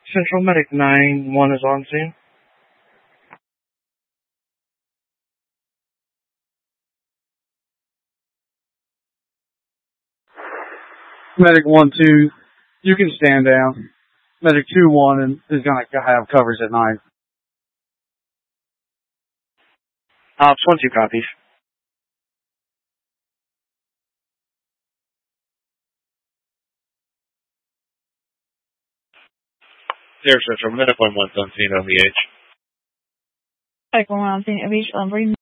Central Medic 9-1 is on scene. Medic 1-2, you can stand down. Medic 2-1 is going to have coverage at 9. Ops 1-2 copies. Here, Central Medic 1-1's on scene on the H. Medic 1 on scene, OH,